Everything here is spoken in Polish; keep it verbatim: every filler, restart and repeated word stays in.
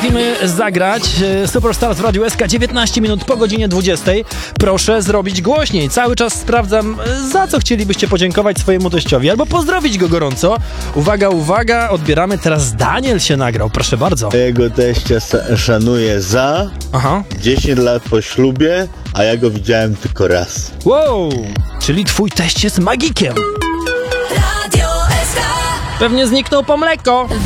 potrafimy zagrać. Superstars w Radiu S K, dziewiętnaście minut po godzinie dwudziestej. Proszę zrobić głośniej. Cały czas sprawdzam, za co chcielibyście podziękować swojemu teściowi albo pozdrowić go gorąco. Uwaga, uwaga, odbieramy teraz. Daniel się nagrał, proszę bardzo. Jego teścia szanuję za Aha. dziesięć lat po ślubie, a ja go widziałem tylko raz. Wow, czyli twój teść jest magikiem. Pewnie zniknął po mleko.